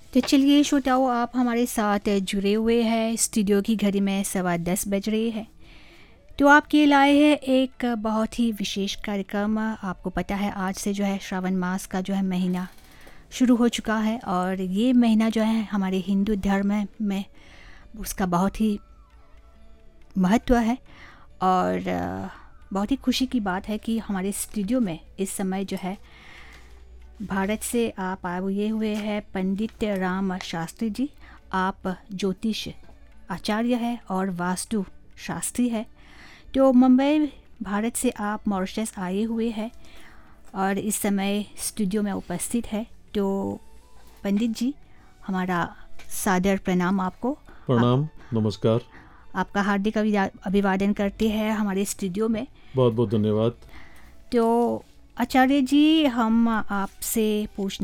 तो चलिए श्रोताओं, आप हमारे साथ जुड़े हुए हैं। स्टूडियो की घड़ी में 10:15 बज रहे हैं। तो आपके लाए हैं एक बहुत ही विशेष कार्यक्रम। आपको पता है आज से जो है श्रावण मास का जो है महीना शुरू हो चुका है, और ये महीना जो है हमारे हिंदू धर्म में उसका बहुत ही महत्व है। और बहुत ही खुशी की बात है कि हमारे स्टूडियो में इस समय जो है भारत से आप आए हुए हैं पंडित राम शास्त्री जी। आप ज्योतिष आचार्य हैं और वास्तु शास्त्री है। तो मुंबई भारत से आप मॉरिशस आए हुए हैं और इस समय स्टूडियो में उपस्थित है। तो पंडित जी, हमारा सादर प्रणाम आपको। प्रणाम, नमस्कार। आपका हार्दिक अभिवादन करते हैं हमारे स्टूडियो में। बहुत बहुत धन्यवाद। तो आचार्य जी, हम आपसे पूछना